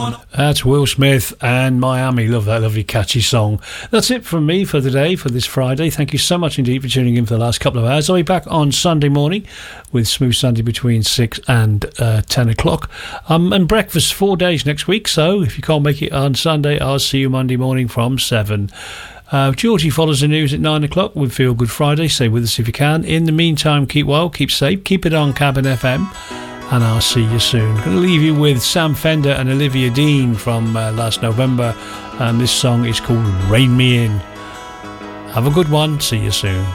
That's Will Smith and Miami. Love that lovely catchy song. That's it from me for the day, for this Friday. Thank you so much indeed for tuning in for the last couple of hours. I'll be back on Sunday morning with Smooth Sunday between 6 and 10 o'clock. And breakfast 4 days next week. So if you can't make it on Sunday, I'll see you Monday morning from 7. Georgie follows the news at 9 o'clock with Feel Good Friday. Stay with us if you can. In the meantime, keep well, keep safe, keep it on Cabin FM. And I'll see you soon. Going to leave you with Sam Fender and Olivia Dean from last November. And this song is called Rain Me In. Have a good one. See you soon.